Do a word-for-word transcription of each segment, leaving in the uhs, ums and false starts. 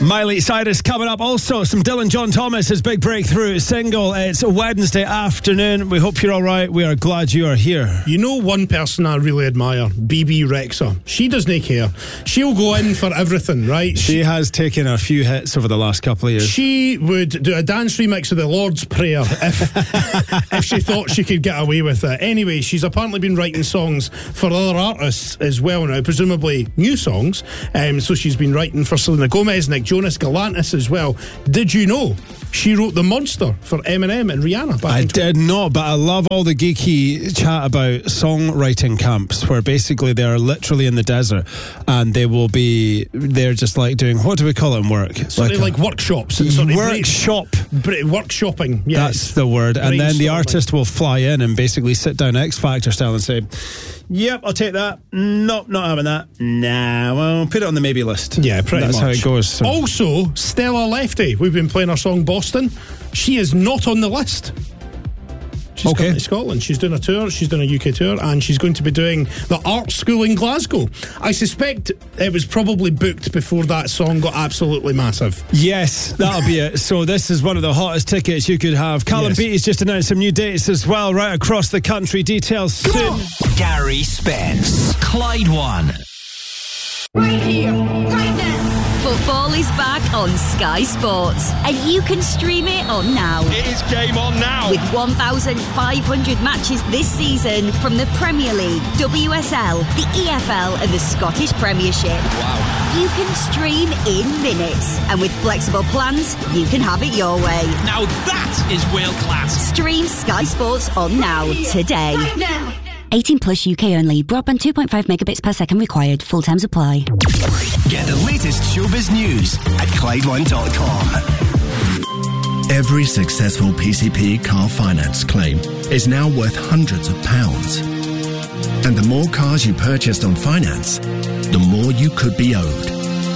Miley Cyrus coming up. Also, some Dylan John Thomas, his big breakthrough single. It's Wednesday afternoon. We hope you're all right. We are glad you are here. You know one person I really admire? B B Rexa. She doesn't care. She'll go in for everything, right? She, she has taken a few hits over the last couple of years. She would do a dance remix of the Lord's Prayer if, if she thought she could get away with it. Anyway, she's apparently been writing songs for other artists as well now, presumably new songs. Um, so she's been writing for Selena Gomez, Nick Jonas, Galantis as well. Did you know she wrote The Monster for Eminem and Rihanna back I in did not, but I love all the geeky chat about songwriting camps where basically they are literally in the desert and they will be, they're just like doing, what do we call it in work? Sort like, of like workshops. And sort of workshop. Bra- workshopping, yes. That's the word. And then the artist will fly in and basically sit down X Factor style and say, yep, I'll take that. Nope, not having that. Nah, well, put it on the maybe list. Yeah, pretty That's much. That's how it goes. So. Also, Stella Lefty. We've been playing her song Boston. She is not on the list. She's okay. coming to Scotland. She's doing a tour. She's doing a U K tour, and she's going to be doing the art school in Glasgow. I suspect it was probably booked before that song got absolutely massive. Yes, that'll be it. So this is one of the hottest tickets you could have. Callum Yes. Beattie's just announced some new dates as well, right across the country. Details soon. Gary Spence, Clyde One. Right here, right now. Football is back on Sky Sports, and you can stream it on now. It is game on now. With one thousand five hundred matches this season from the Premier League, W S L, the E F L, and the Scottish Premiership. Wow. You can stream in minutes, and with flexible plans, you can have it your way. Now that is world class. Stream Sky Sports on now today. Right now. eighteen plus U K only. Broadband two point five megabits per second required. Full terms apply. Get the latest showbiz news at Clyde One dot com. Every successful P C P car finance claim is now worth hundreds of pounds. And the more cars you purchased on finance, the more you could be owed.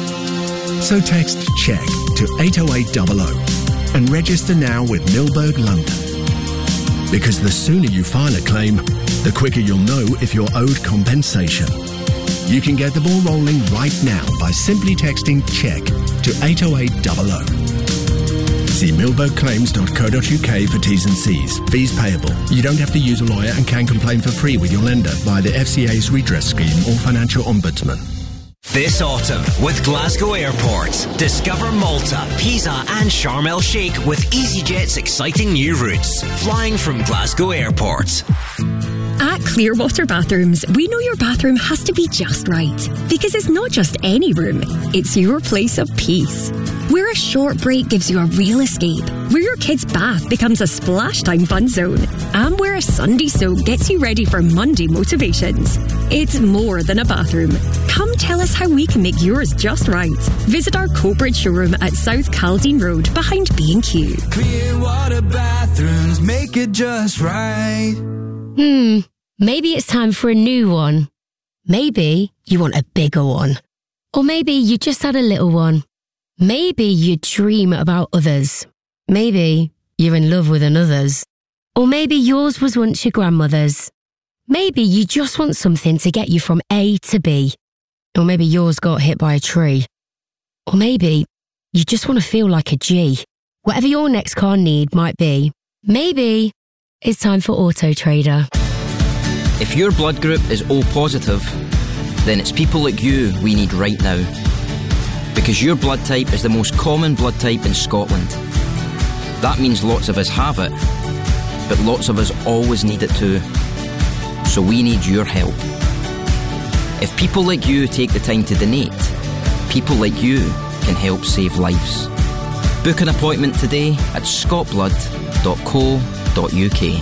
So text CHECK to eight oh eight hundred and register now with Milberg London. Because the sooner you file a claim, the quicker you'll know if you're owed compensation. You can get the ball rolling right now by simply texting CHECK to eight oh eight hundred. See milberg claims dot co dot uk for T's and C's. Fees payable. You don't have to use a lawyer and can complain for free with your lender via the F C A's redress scheme or financial ombudsman. This autumn with Glasgow Airport. Discover Malta, Pisa and Sharm El Sheikh with EasyJet's exciting new routes. Flying from Glasgow Airport. At Clearwater Bathrooms, we know your bathroom has to be just right. Because it's not just any room, it's your place of peace. Where a short break gives you a real escape. Where your kid's bath becomes a splash time fun zone. And where a Sunday soak gets you ready for Monday motivations. It's more than a bathroom. Come tell us how we can make yours just right. Visit our corporate showroom at South Caldine Road behind B and Q. Clearwater Bathrooms, make it just right. Hmm, maybe it's time for a new one. Maybe you want a bigger one. Or maybe you just had a little one. Maybe you dream about others. Maybe you're in love with another's. Or maybe yours was once your grandmother's. Maybe you just want something to get you from A to B. Or maybe yours got hit by a tree. Or maybe you just want to feel like a G. Whatever your next car need might be, maybe it's time for Auto Trader. If your blood group is O positive, then it's people like you we need right now. Because your blood type is the most common blood type in Scotland. That means lots of us have it, but lots of us always need it too. So we need your help. If people like you take the time to donate, people like you can help save lives. Book an appointment today at scot blood dot co dot uk.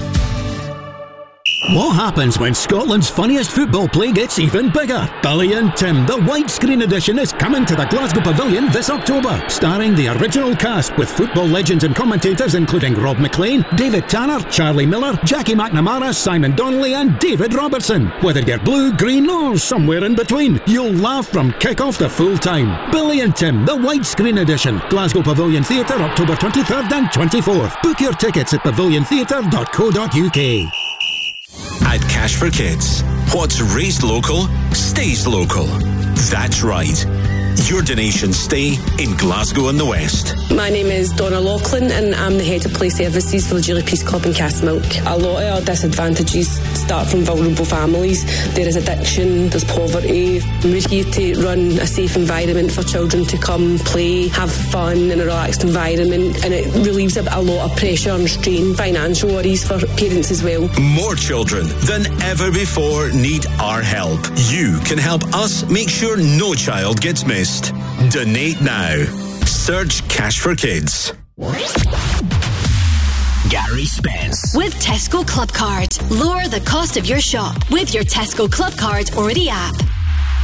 What happens when Scotland's funniest football play gets even bigger? Billy and Tim, the widescreen edition, is coming to the Glasgow Pavilion this October, starring the original cast with football legends and commentators including Rob McLean, David Tanner, Charlie Miller, Jackie McNamara, Simon Donnelly and David Robertson. Whether you're blue, green or somewhere in between, you'll laugh from kick-off to full-time. Billy and Tim, the widescreen edition, Glasgow Pavilion Theatre, October twenty-third and twenty-fourth. Book your tickets at pavilion theatre dot co dot uk. At Cash for Kids, what's raised local stays local. That's right. Your donations stay in Glasgow and the West. My name is Donna Laughlin and I'm the Head of Play Services for the Julie Peace Club in Castlemilk. A lot of our disadvantages start from vulnerable families. There is addiction, there's poverty. We're here to run a safe environment for children to come, play, have fun in a relaxed environment, and it relieves a, a lot of pressure and strain, financial worries for parents as well. More children than ever before need our help. You can help us make sure no child gets missed. Donate now. Search Cash for Kids. Gary Spence. With Tesco Club Card. Lower the cost of your shop with your Tesco Club Card or the app.